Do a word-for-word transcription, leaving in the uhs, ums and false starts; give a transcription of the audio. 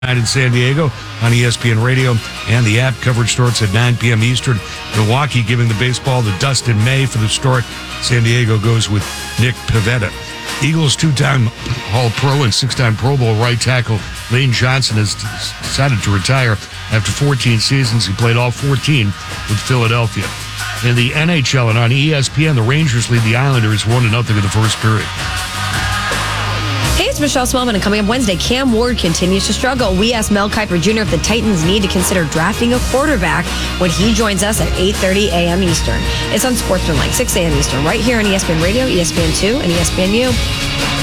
in San Diego on E S P N Radio and the app. Coverage starts at nine p.m. Eastern. Milwaukee giving the baseball to Dustin May for the start. San Diego goes with Nick Pivetta. Eagles two-time All-Pro and six-time Pro Bowl right tackle Lane Johnson has decided to retire after fourteen seasons. He played all fourteen with Philadelphia. In the N H L and on E S P N, the Rangers lead the Islanders one to nothing in the first period. Hey, it's Michelle Smallman, and coming up Wednesday, Cam Ward continues to struggle. We asked Mel Kiper Junior if the Titans need to consider drafting a quarterback when he joins us at eight thirty a.m. Eastern. It's on Sportsmanlike, six a.m. Eastern, right here on E S P N Radio, E S P N two, and E S P N U.